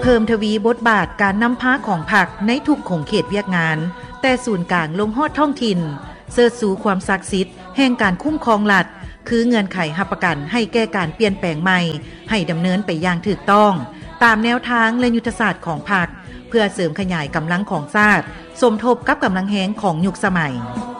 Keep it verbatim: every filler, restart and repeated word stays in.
เพิ่มทวีบทบาทการนำพาของพรรคในทุกขงเขตเวียกงานแต่ศูนย์กลางลงฮอดท้องถิ่นเสิร์ชสู่ความศักดิ์สิทธิ์แห่งการคุ้มครองรัฐคือเงื่อนไขรับประกันให้แก้การเปลี่ยนแปลงใหม่ให้ดำเนินไปอย่างถูกต้องตามแนวทางและยุทธศาสตร์ของพรรคเพื่อเสริมขยายกำลังของชาติสมทบกับกำลังแรงของยุคสมัย